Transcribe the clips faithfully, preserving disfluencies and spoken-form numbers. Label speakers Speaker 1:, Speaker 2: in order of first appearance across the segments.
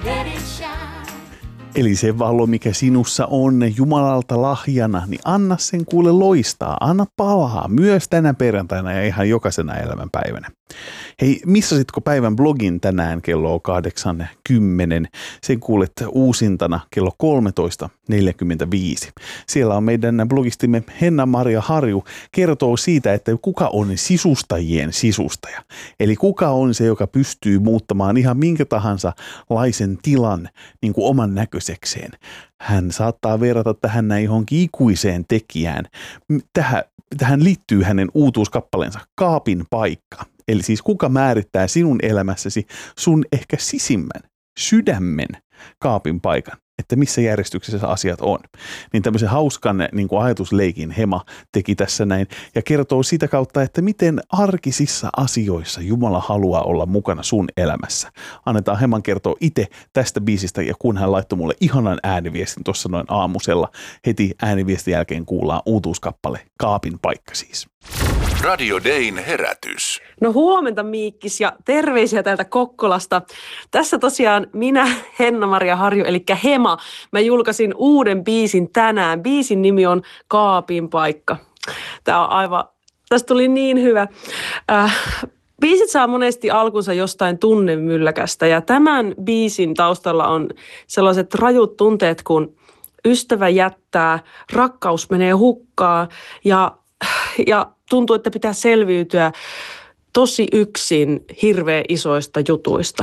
Speaker 1: let it shine.
Speaker 2: Eli se valo, mikä sinussa on Jumalalta lahjana, niin anna sen kuule loistaa. Anna palaa myös tänä perjantaina ja ihan jokaisena elämänpäivänä. Hei, missasitko päivän blogin tänään kello kahdeksan kymmenen? Sen kuulet uusintana kello kolmetoista neljäkymmentäviisi. Siellä on meidän blogistimme Henna-Maria Harju kertoo siitä, että kuka on sisustajien sisustaja. Eli kuka on se, joka pystyy muuttamaan ihan minkä tahansa laisen tilan niin kuin oman näköisekseen. Hän saattaa verrata tähän näin johonkin ikuiseen tekijään. Tähän, tähän liittyy hänen uutuuskappaleensa Kaapin paikka. Eli siis kuka määrittää sinun elämässäsi sun ehkä sisimmän, sydämen kaapin paikan, että missä järjestyksessä asiat on. Niin tämmöisen hauskan niin kuin ajatusleikin Hema teki tässä näin ja kertoo sitä kautta, että miten arkisissa asioissa Jumala haluaa olla mukana sun elämässä. Annetaan Heman kertoa itse tästä biisistä ja kun hän laittoi mulle ihanan ääniviestin tuossa noin aamusella, heti ääniviestin jälkeen kuullaan uutuuskappale Kaapin paikka siis.
Speaker 3: Radio Dayn herätys.
Speaker 4: No huomenta Miikkis ja terveisiä täältä Kokkolasta. Tässä tosiaan minä, Henna-Maria Harju, eli Hema. Mä julkaisin uuden biisin tänään. Biisin nimi on Kaapin paikka. Tää on aivan, tästä tuli niin hyvä. Äh, biisit saa monesti alkunsa jostain tunnemylläkästä ja tämän biisin taustalla on sellaiset rajut tunteet, kun ystävä jättää, rakkaus menee hukkaan ja, ja tuntuu, että pitää selviytyä tosi yksin hirveän isoista jutuista.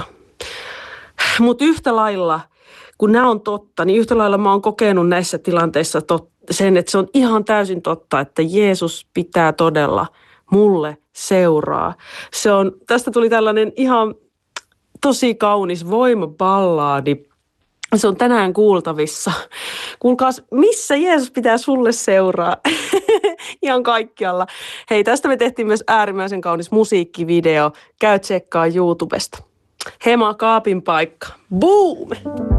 Speaker 4: Mutta yhtä lailla, kun nämä on totta, niin yhtä lailla mä oon kokenut näissä tilanteissa tot, sen, että se on ihan täysin totta, että Jeesus pitää todella mulle seuraa. Se on, tästä tuli tällainen ihan tosi kaunis voimaballaadi. Se on tänään kuultavissa. Kuulkaas, missä Jeesus pitää sulle seuraa? Ihan kaikkialla. Hei, tästä me tehtiin myös äärimmäisen kaunis musiikkivideo. Käy tsekkaa YouTubesta. Hema Kaapin paikka. Boom!